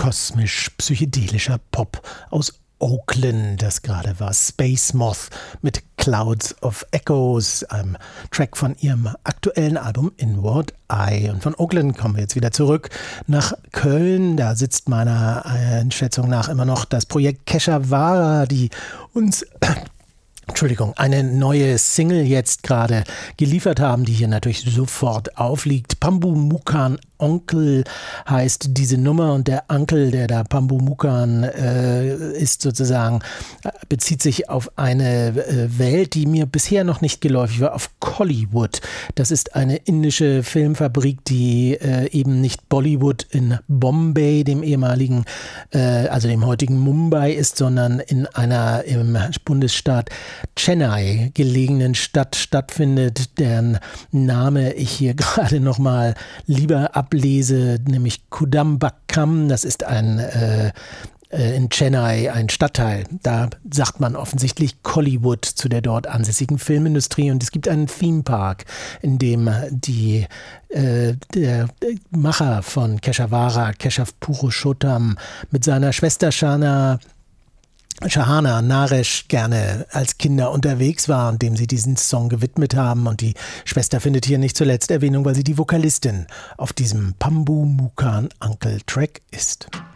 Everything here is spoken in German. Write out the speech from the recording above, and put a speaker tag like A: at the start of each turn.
A: kosmisch-psychedelischer Pop aus Oakland. Das gerade war Space Moth mit Clouds of Echoes, einem Track von ihrem aktuellen Album Inward Eye. Und von Oakland kommen wir jetzt wieder zurück nach Köln. Da sitzt meiner Einschätzung nach immer noch das Projekt Keshavara, die uns eine neue Single jetzt gerade geliefert haben, die hier natürlich sofort aufliegt. Pambu Mukan Onkel heißt diese Nummer, und der Onkel, der da Pambu Mukan ist sozusagen, bezieht sich auf eine Welt, die mir bisher noch nicht geläufig war, auf Kollywood. Das ist eine indische Filmfabrik, die eben nicht Bollywood in Bombay, dem ehemaligen, also dem heutigen Mumbai ist, sondern in einer im Bundesstaat Chennai gelegenen Stadt stattfindet, deren Name ich hier gerade nochmal lieber ablese, nämlich Kudambakam. Das ist in Chennai ein Stadtteil. Da sagt man offensichtlich Kollywood zu der dort ansässigen Filmindustrie, und es gibt einen Themepark, in dem der Macher von Keshavara, Keshav Purushottam, mit seiner Schwester Shahana Naresh gerne als Kinder unterwegs war und dem sie diesen Song gewidmet haben. Und die Schwester findet hier nicht zuletzt Erwähnung, weil sie die Vokalistin auf diesem Pambu Mukan Uncle Track ist.